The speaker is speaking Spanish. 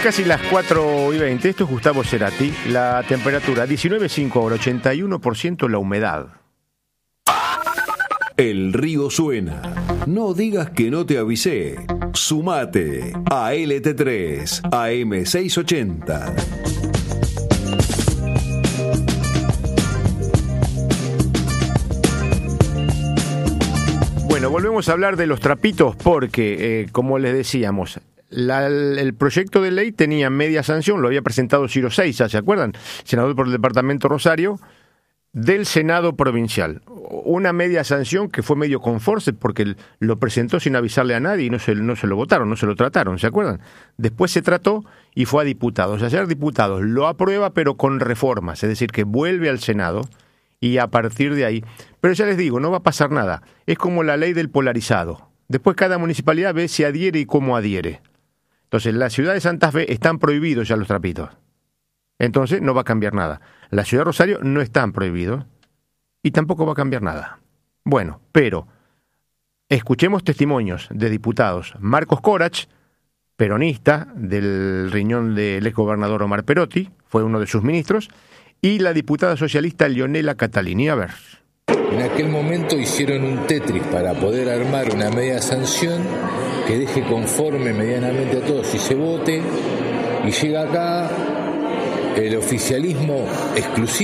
Casi las 4:20, esto es Gustavo Cerati. La temperatura 19,5 ahora, 81% la humedad. El río suena. No digas que no te avisé. Sumate a LT3 AM680. Bueno, volvemos a hablar de los trapitos porque, como les decíamos, el proyecto de ley tenía media sanción, lo había presentado Ciro Seiza, ¿se acuerdan? Senador por el departamento Rosario, del Senado provincial. Una media sanción que fue medio con force porque lo presentó sin avisarle a nadie y no se lo votaron, no se lo trataron, ¿se acuerdan? Después se trató y fue a diputados. Ayer diputados lo aprueba pero con reformas, es decir, que vuelve al Senado y a partir de ahí. Pero ya les digo, no va a pasar nada. Es como la ley del polarizado. Después cada municipalidad ve si adhiere y cómo adhiere. Entonces, en la ciudad de Santa Fe están prohibidos ya los trapitos. Entonces, no va a cambiar nada. La ciudad de Rosario no están prohibidos y tampoco va a cambiar nada. Bueno, pero escuchemos testimonios de diputados. Marcos Corach, peronista del riñón del exgobernador Omar Perotti, fue uno de sus ministros, y la diputada socialista Leonela Catalini. A ver. En aquel momento hicieron un Tetris para poder armar una media sanción que deje conforme medianamente a todos y se vote, y llega acá el oficialismo exclusivo